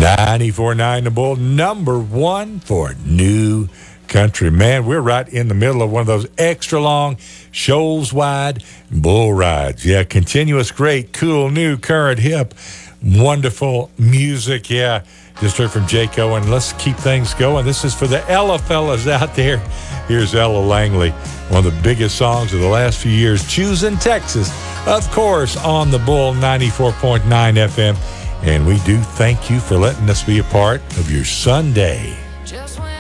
94.9 The Bull, number one for new country. Man, we're right in the middle of one of those extra long, shoals wide bull rides. Yeah, continuous, great, cool, new, current, hip, wonderful music. Yeah, just heard from Jake Owen. Let's keep things going. This is for the Ella fellas out there. Here's Ella Langley, one of the biggest songs of the last few years, Choosing Texas, of course, on the Bull 94.9 FM. And we do thank you for letting us be a part of your Sunday. Just when